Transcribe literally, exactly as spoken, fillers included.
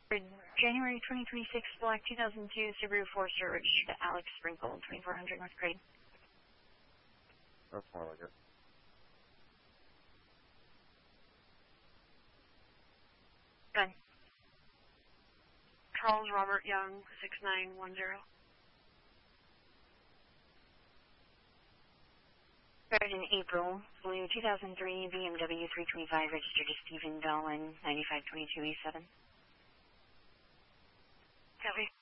January twenty twenty-six, Black two thousand two Subaru Forester, registered to Alex Sprinkle, twenty-four hundred North Grade. That's more like it. Done. Charles Robert Young, six nine one zero. Started in April, blue two thousand three B M W three twenty-five, registered to Stephen Dolan, ninety-five twenty-two E seven. Copy.